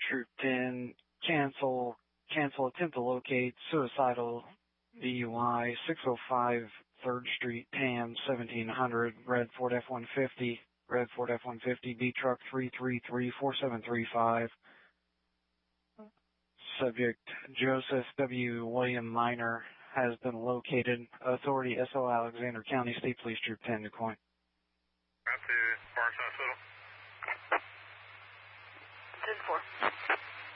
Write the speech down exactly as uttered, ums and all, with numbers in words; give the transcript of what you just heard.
Troop ten, cancel, cancel, attempt to locate, suicidal D U I, six oh five third Street, T A M, seventeen hundred, red Ford F one fifty, red Ford F one fifty, B truck three three three four seven three five. Subject Joseph W. William Minor has been located. Authority S O Alexander County State Police Troop ten to coin.